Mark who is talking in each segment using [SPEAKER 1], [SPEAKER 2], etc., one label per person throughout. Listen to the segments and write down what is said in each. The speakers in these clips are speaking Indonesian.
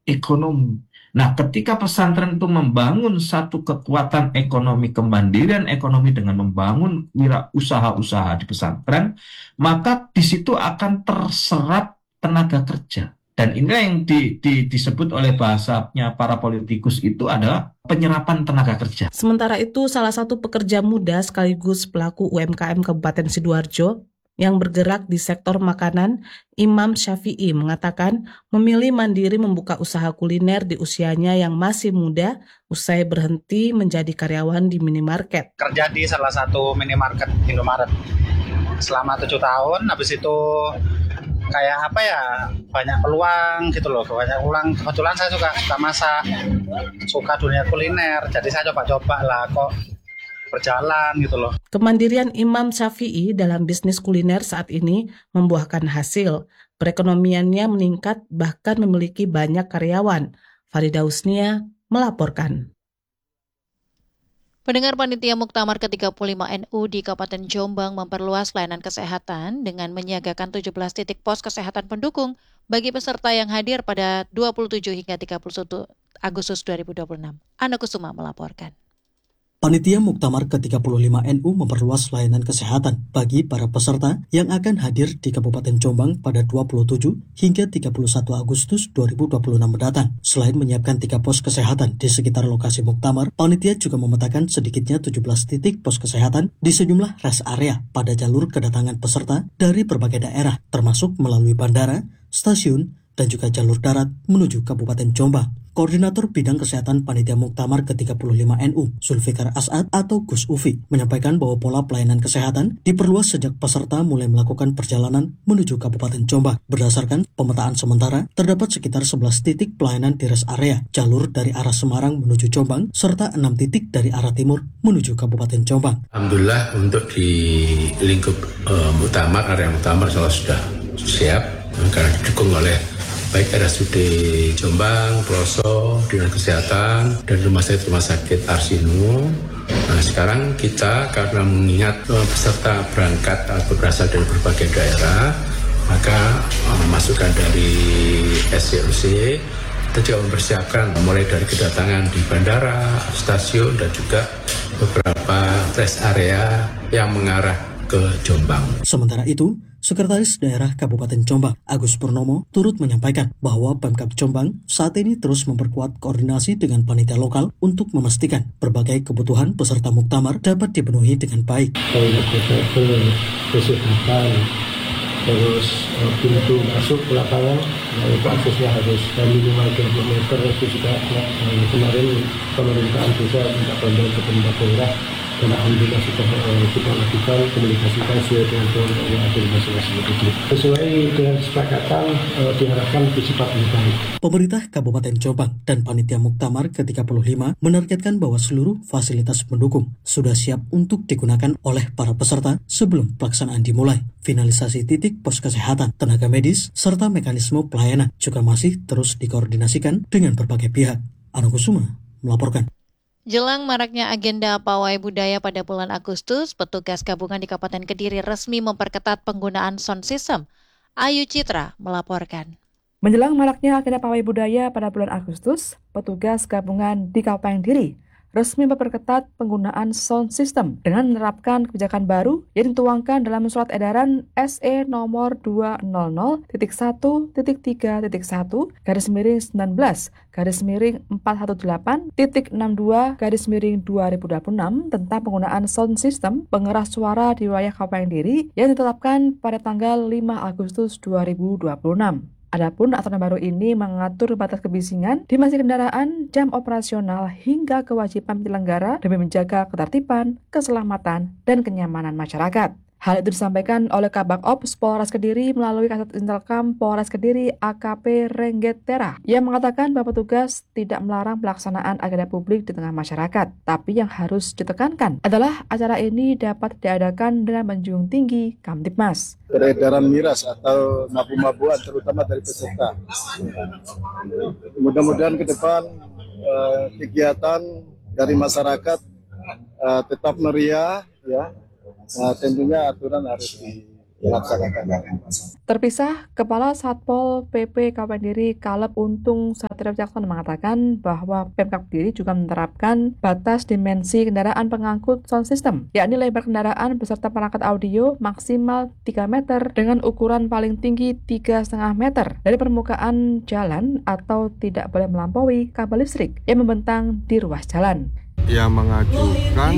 [SPEAKER 1] ekonomi. Nah, ketika pesantren itu membangun satu kekuatan ekonomi, kemandirian ekonomi dengan membangun usaha-usaha di pesantren, maka di situ akan terserap tenaga kerja. Dan ini yang disebut oleh bahasanya para politikus itu adalah penyerapan tenaga kerja.
[SPEAKER 2] Sementara itu, salah satu pekerja muda sekaligus pelaku UMKM Kabupaten Sidoarjo yang bergerak di sektor makanan, Imam Syafi'i mengatakan memilih mandiri membuka usaha kuliner di usianya yang masih muda usai berhenti menjadi karyawan di minimarket.
[SPEAKER 3] Kerja di salah satu minimarket Indomaret selama 7 tahun, habis itu kayak banyak peluang gitu loh, banyak peluang. Kebetulan saya suka masak, suka dunia kuliner, jadi saya coba-coba lah kok berjalan gitu loh.
[SPEAKER 2] Kemandirian Imam Syafi'i dalam bisnis kuliner saat ini membuahkan hasil. Perekonomiannya meningkat bahkan memiliki banyak karyawan. Farida Husnia melaporkan.
[SPEAKER 4] Pendengar, Panitia Muktamar ke-35 NU di Kabupaten Jombang memperluas layanan kesehatan dengan menyiagakan 17 titik pos kesehatan pendukung bagi peserta yang hadir pada 27 hingga 31 Agustus 2026. Ana Kusuma melaporkan.
[SPEAKER 5] Panitia Muktamar ke-35 NU memperluas layanan kesehatan bagi para peserta yang akan hadir di Kabupaten Jombang pada 27 hingga 31 Agustus 2026 mendatang. Selain menyiapkan 3 pos kesehatan di sekitar lokasi Muktamar, panitia juga memetakan sedikitnya 17 titik pos kesehatan di sejumlah rest area pada jalur kedatangan peserta dari berbagai daerah, termasuk melalui bandara, stasiun, dan juga jalur darat menuju Kabupaten Jombang. Koordinator Bidang Kesehatan Panitia Muktamar ke-35 NU, Zulfikar As'ad atau Gus Ufi, menyampaikan bahwa pola pelayanan kesehatan diperluas sejak peserta mulai melakukan perjalanan menuju Kabupaten Jombang. Berdasarkan pemetaan sementara, terdapat sekitar 11 titik pelayanan di rest area, jalur dari arah Semarang menuju Jombang, serta 6 titik dari arah timur menuju Kabupaten Jombang.
[SPEAKER 6] Alhamdulillah untuk di lingkup Muktamar, area Muktamar sudah siap karena didukung oleh baik RSUD Jombang, Ploso, Dinas Kesehatan, dan Rumah Sakit Arsino. Nah, sekarang kita karena mengingat peserta berangkat atau berasal dari berbagai daerah, maka masukan dari SCOC kita juga mempersiapkan mulai dari kedatangan di bandara, stasiun, dan juga beberapa rest area yang mengarah ke Jombang.
[SPEAKER 5] Sementara itu, Sekretaris Daerah Kabupaten Jombang, Agus Purnomo, turut menyampaikan bahwa Pemkab Jombang saat ini terus memperkuat koordinasi dengan panitia lokal untuk memastikan berbagai kebutuhan peserta muktamar dapat dipenuhi dengan baik.
[SPEAKER 7] Kesehatan, terus pintu masuk ke lapangan, itu aksesnya harus minimal 20 meter, itu juga kemarin pemerintahan desa minta bantuan ke pemerintah daerah. Dan alhamdulillah sudah kita lakukan komunikasikan sesuai dengan kewenangan yang ada di masing-masing titik. Sesuai dengan kesepakatan diharapkan bersifat lebih baik.
[SPEAKER 5] Pemerintah Kabupaten Jombang dan Panitia Muktamar ke-35 menargetkan bahwa seluruh fasilitas pendukung sudah siap untuk digunakan oleh para peserta sebelum pelaksanaan dimulai. Finalisasi titik pos kesehatan, tenaga medis, serta mekanisme pelayanan juga masih terus dikoordinasikan dengan berbagai pihak. Ana Kusuma melaporkan.
[SPEAKER 4] Jelang maraknya agenda pawai budaya pada bulan Agustus, petugas gabungan di Kabupaten Kediri resmi memperketat penggunaan sound system. Ayu Citra melaporkan.
[SPEAKER 8] Menjelang maraknya agenda pawai budaya pada bulan Agustus, petugas gabungan di Kabupaten Kediri resmi memperketat penggunaan sound system dengan menerapkan kebijakan baru yang dituangkan dalam surat edaran SE nomor 200.19/19/418/62/2026 tentang penggunaan sound system pengeras suara di wilayah Kabupaten Kediri yang ditetapkan pada tanggal 5 Agustus 2026. Adapun aturan baru ini mengatur batas kebisingan di masa kendaraan, jam operasional, hingga kewajiban penyelenggara demi menjaga ketertiban, keselamatan, dan kenyamanan masyarakat. Hal itu disampaikan oleh Kabak Ops Polres Kediri melalui Kasat Intelkam Polres Kediri AKP Rengget Tera yang mengatakan bahwa petugas tidak melarang pelaksanaan agenda publik di tengah masyarakat. Tapi yang harus ditekankan adalah acara ini dapat diadakan dengan menjunjung tinggi Kamtibmas.
[SPEAKER 9] Peredaran miras atau mabuk-mabukan terutama dari peserta. Mudah-mudahan ke depan kegiatan dari masyarakat tetap meriah, ya. Nah, tentunya aturan harus melaksanakan.
[SPEAKER 8] Terpisah, Kepala Satpol PP Kabupaten Kediri Kaleb Untung Satria Wicaksono mengatakan bahwa Pemkab Kediri juga menerapkan batas dimensi kendaraan pengangkut sound system, yakni lebar kendaraan beserta perangkat audio maksimal 3 meter dengan ukuran paling tinggi 3,5 meter dari permukaan jalan atau tidak boleh melampaui kabel listrik yang membentang di ruas jalan.
[SPEAKER 10] Yang mengajukan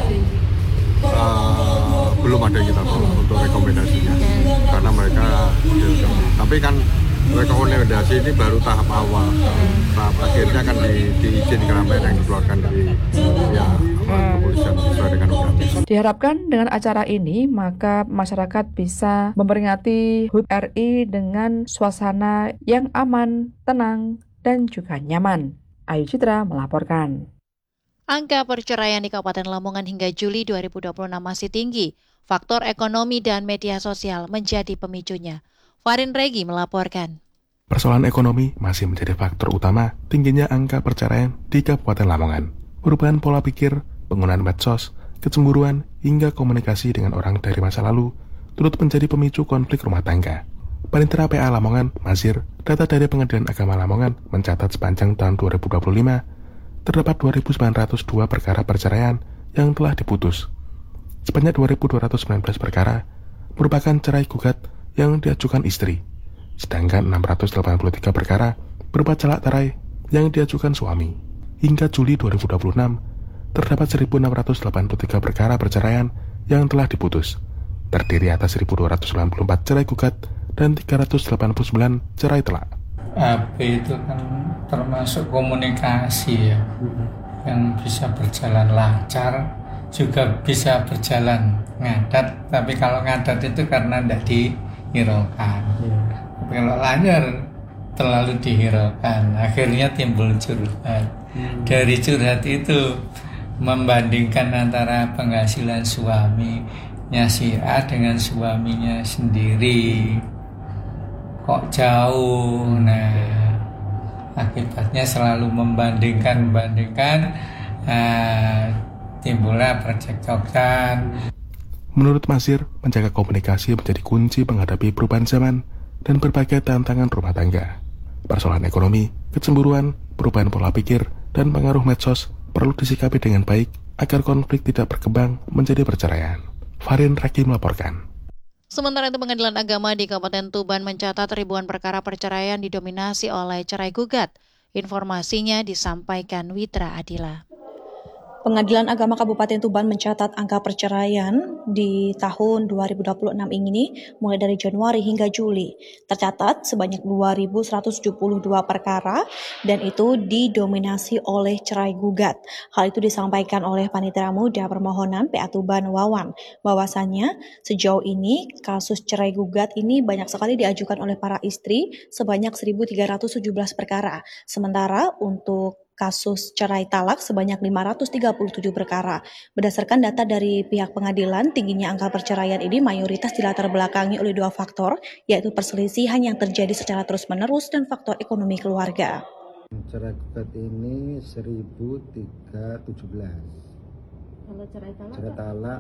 [SPEAKER 10] belum ada kita tahu untuk rekomendasinya karena mereka tapi kan rekomendasi ini baru tahap awal, tahap akhirnya kan diizin keramaian yang dikeluarkan dari kepolisian sesuai dengan undang-undang.
[SPEAKER 8] Diharapkan dengan acara ini maka masyarakat bisa memperingati HUT RI dengan suasana yang aman, tenang, dan juga nyaman. Ayu Citra melaporkan.
[SPEAKER 4] Angka perceraian di Kabupaten Lamongan hingga Juli 2026 masih tinggi. Faktor ekonomi dan media sosial menjadi pemicunya. Farin Regi melaporkan.
[SPEAKER 11] Persoalan ekonomi masih menjadi faktor utama tingginya angka perceraian di Kabupaten Lamongan. Perubahan pola pikir, penggunaan medsos, kecemburuan, hingga komunikasi dengan orang dari masa lalu turut menjadi pemicu konflik rumah tangga. Panitera PA Lamongan, Mazir, data dari Pengadilan Agama Lamongan mencatat sepanjang tahun 2025 terdapat 2.902 perkara perceraian yang telah diputus. Sebanyak 2.219 perkara merupakan cerai gugat yang diajukan istri, sedangkan 683 perkara berupa celak cerai yang diajukan suami. Hingga Juli 2026, terdapat 1.683 perkara perceraian yang telah diputus, terdiri atas 1.294 cerai gugat dan 389 cerai telak.
[SPEAKER 12] HP itu kan termasuk komunikasi ya, yang bisa berjalan lancar, juga bisa berjalan ngadat, tapi kalau ngadat itu karena tidak dihiraukan. Tapi kalau lancar terlalu dihiraukan, akhirnya timbul curhat. Dari curhat itu membandingkan antara penghasilan suaminya si A dengan suaminya sendiri. Kok jauh, akibatnya selalu membandingkan, timbullah percekcokan.
[SPEAKER 11] Menurut Mazir, menjaga komunikasi menjadi kunci menghadapi perubahan zaman dan berbagai tantangan rumah tangga. Persoalan ekonomi, kecemburuan, perubahan pola pikir, dan pengaruh medsos perlu disikapi dengan baik agar konflik tidak berkembang menjadi perceraian. Farin Raki melaporkan.
[SPEAKER 4] Sementara itu, Pengadilan Agama di Kabupaten Tuban mencatat ribuan perkara perceraian didominasi oleh cerai gugat. Informasinya disampaikan Witra Adila.
[SPEAKER 13] Pengadilan Agama Kabupaten Tuban mencatat angka perceraian di tahun 2026 ini mulai dari Januari hingga Juli. Tercatat sebanyak 2.172 perkara dan itu didominasi oleh cerai gugat. Hal itu disampaikan oleh Panitera Muda Permohonan PA Tuban Wawan. Bahwasannya sejauh ini kasus cerai gugat ini banyak sekali diajukan oleh para istri sebanyak 1.317 perkara. Sementara untuk kasus cerai talak sebanyak 537 perkara. Berdasarkan data dari pihak pengadilan, tingginya angka perceraian ini mayoritas dilatar belakangi oleh dua faktor, yaitu perselisihan yang terjadi secara terus-menerus dan faktor ekonomi keluarga.
[SPEAKER 14] Cerai gugat ini 1.317.
[SPEAKER 13] Kalau cerai
[SPEAKER 14] talak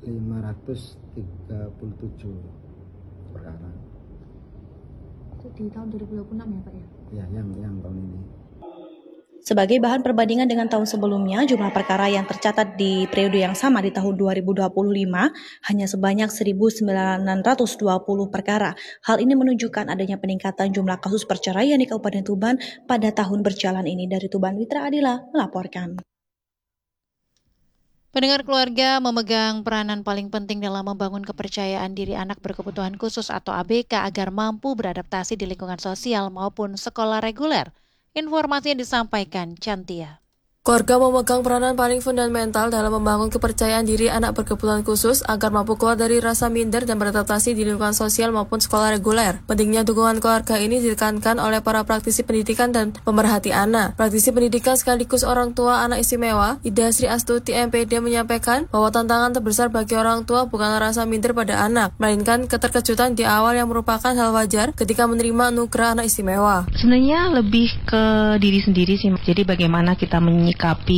[SPEAKER 14] 537 perkara.
[SPEAKER 13] Itu di tahun 2026 ya Pak ya?
[SPEAKER 14] Ya, yang tahun ini.
[SPEAKER 13] Sebagai bahan perbandingan dengan tahun sebelumnya, jumlah perkara yang tercatat di periode yang sama di tahun 2025 hanya sebanyak 1.920 perkara. Hal ini menunjukkan adanya peningkatan jumlah kasus perceraian di Kabupaten Tuban pada tahun berjalan ini. Dari Tuban, Witra Adila melaporkan.
[SPEAKER 4] Pendengar, keluarga memegang peranan paling penting dalam membangun kepercayaan diri anak berkebutuhan khusus atau ABK agar mampu beradaptasi di lingkungan sosial maupun sekolah reguler. Informasinya disampaikan Cantia.
[SPEAKER 15] Keluarga memegang peranan paling fundamental dalam membangun kepercayaan diri anak berkebutuhan khusus agar mampu keluar dari rasa minder dan beradaptasi di lingkungan sosial maupun sekolah reguler. Pentingnya dukungan keluarga ini ditekankan oleh para praktisi pendidikan dan pemerhati anak. Praktisi pendidikan sekaligus orang tua anak istimewa, Ida Sri Astuti MPD menyampaikan bahwa tantangan terbesar bagi orang tua bukanlah rasa minder pada anak, melainkan keterkejutan di awal yang merupakan hal wajar ketika menerima anugerah anak istimewa.
[SPEAKER 16] Sebenarnya lebih ke diri sendiri sih, jadi bagaimana kita menyikapi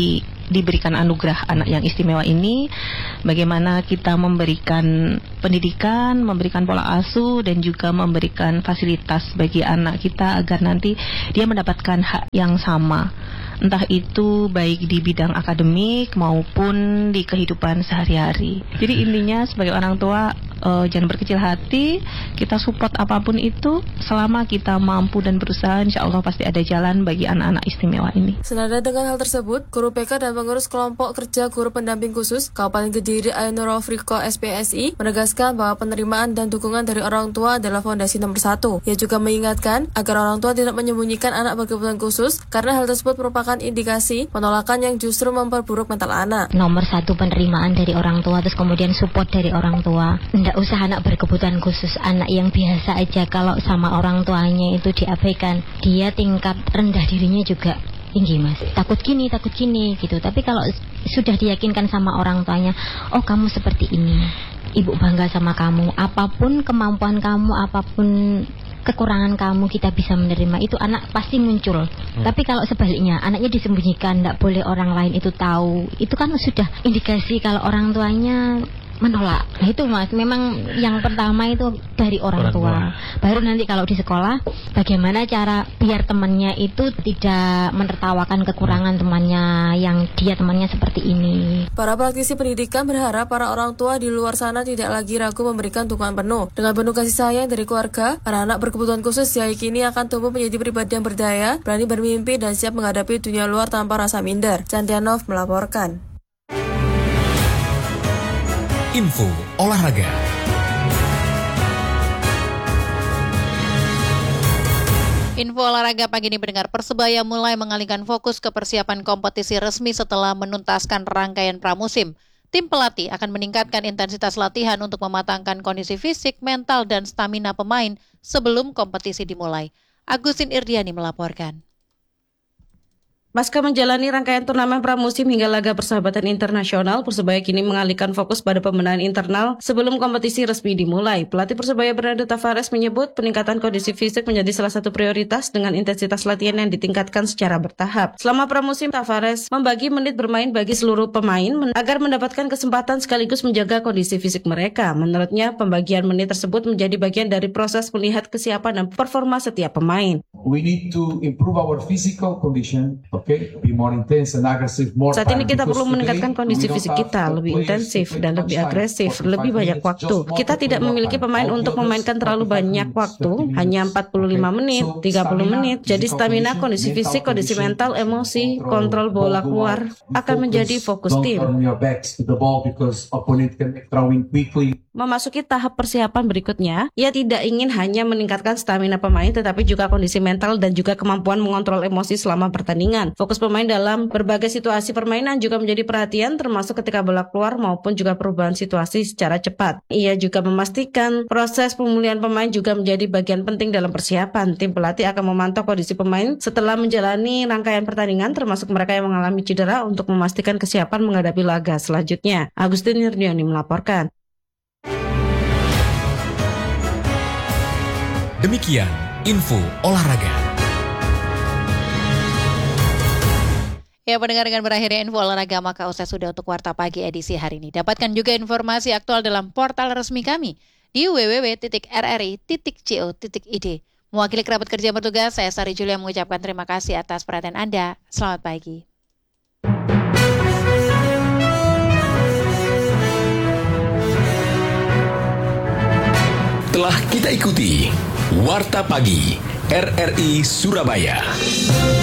[SPEAKER 16] diberikan anugerah anak yang istimewa ini, bagaimana kita memberikan pendidikan, memberikan pola asuh, dan juga memberikan fasilitas bagi anak kita agar nanti dia mendapatkan hak yang sama. Entah itu baik di bidang akademik maupun di kehidupan sehari-hari. Jadi intinya sebagai orang tua, jangan berkecil hati, kita support apapun itu, selama kita mampu dan berusaha, insya Allah pasti ada jalan bagi anak-anak istimewa ini.
[SPEAKER 15] Senada dengan hal tersebut, guru PK dan pengurus kelompok kerja guru pendamping khusus Kabupaten Kediri Ainur Afriko SPSI menegaskan bahwa penerimaan dan dukungan dari orang tua adalah fondasi nomor 1. Ia juga mengingatkan agar orang tua tidak menyembunyikan anak berkebutuhan khusus karena hal tersebut merupakan indikasi penolakan yang justru memperburuk mental anak.
[SPEAKER 17] Nomor 1 penerimaan dari orang tua, terus kemudian support dari orang tua. Nggak usah anak berkebutuhan khusus, anak yang biasa aja, kalau sama orang tuanya itu diabaikan, dia tingkat rendah dirinya juga tinggi, Mas. Takut gini gitu. Tapi kalau sudah diyakinkan sama orang tuanya, oh kamu seperti ini, ibu bangga sama kamu, apapun kemampuan kamu, apapun kekurangan kamu, kita bisa menerima, itu anak pasti muncul. Tapi kalau sebaliknya, anaknya disembunyikan, tidak boleh orang lain itu tahu, itu kan sudah indikasi kalau orang tuanya menolak. Nah itu, Mas, memang yang pertama itu dari orang tua. Baru nanti kalau di sekolah, bagaimana cara biar temannya itu tidak menertawakan kekurangan temannya yang dia temannya seperti ini.
[SPEAKER 15] Para praktisi pendidikan berharap para orang tua di luar sana tidak lagi ragu memberikan dukungan penuh. Dengan penuh kasih sayang dari keluarga, anak-anak berkebutuhan khusus diyakini akan tumbuh menjadi pribadi yang berdaya, berani bermimpi, dan siap menghadapi dunia luar tanpa rasa minder. Cantianov melaporkan.
[SPEAKER 18] Info olahraga.
[SPEAKER 4] Info olahraga pagi ini mendengar Persebaya mulai mengalihkan fokus ke persiapan kompetisi resmi setelah menuntaskan rangkaian pramusim. Tim pelatih akan meningkatkan intensitas latihan untuk mematangkan kondisi fisik, mental, dan stamina pemain sebelum kompetisi dimulai. Agustin Irdiani melaporkan.
[SPEAKER 2] Pasca menjalani rangkaian turnamen pramusim hingga laga persahabatan internasional, Persebaya kini mengalihkan fokus pada pembenahan internal sebelum kompetisi resmi dimulai. Pelatih Persebaya Bernardo Tavares menyebut peningkatan kondisi fisik menjadi salah satu prioritas dengan intensitas latihan yang ditingkatkan secara bertahap. Selama pramusim, Tavares membagi menit bermain bagi seluruh pemain agar mendapatkan kesempatan sekaligus menjaga kondisi fisik mereka. Menurutnya, pembagian menit tersebut menjadi bagian dari proses melihat kesiapan dan performa setiap pemain.
[SPEAKER 19] We need to improve our physical condition. Be more intense and aggressive, more. Saat
[SPEAKER 2] ini kita perlu meningkatkan kondisi fisik kita, lebih intensif dan lebih agresif, lebih banyak waktu. Kita tidak memiliki pemain untuk memainkan terlalu banyak waktu, hanya 45 menit, 30 menit. Jadi stamina, kondisi fisik, kondisi mental, emosi, kontrol bola keluar akan menjadi fokus tim. Memasuki tahap persiapan berikutnya, ia tidak ingin hanya meningkatkan stamina pemain, tetapi juga kondisi mental dan juga kemampuan mengontrol emosi selama pertandingan. Fokus pemain dalam berbagai situasi permainan juga menjadi perhatian, termasuk ketika bola keluar maupun juga perubahan situasi secara cepat. Ia juga memastikan proses pemulihan pemain juga menjadi bagian penting dalam persiapan. Tim pelatih akan memantau kondisi pemain setelah menjalani rangkaian pertandingan, termasuk mereka yang mengalami cedera, untuk memastikan kesiapan menghadapi laga selanjutnya. Agustin Irdiani melaporkan.
[SPEAKER 18] Demikian info olahraga.
[SPEAKER 4] Ya, pendengar, dengan berakhirnya info olahraga, maka usai sudah untuk Warta Pagi edisi hari ini. Dapatkan juga informasi aktual dalam portal resmi kami di www.rri.co.id. Mewakili kerabat kerja bertugas, saya Sari Julia mengucapkan terima kasih atas perhatian Anda. Selamat pagi.
[SPEAKER 18] Telah kita ikuti Warta Pagi RRI Surabaya.